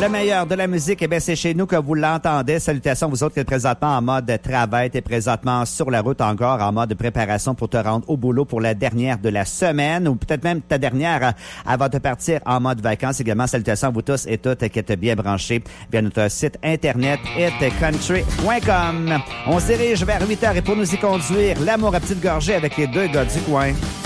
Le meilleur de la musique, eh bien, c'est chez nous que vous l'entendez. Salutations vous autres qui êtes présentement en mode travail. T'es présentement sur la route encore, en mode préparation pour te rendre au boulot pour la dernière de la semaine ou peut-être même ta dernière avant de partir en mode vacances. Également, salutations à vous tous et toutes qui êtes bien branchés via notre site internet hitcountry.com. On se dirige vers 8h et pour nous y conduire, l'amour à petite gorgée avec les deux gars du coin.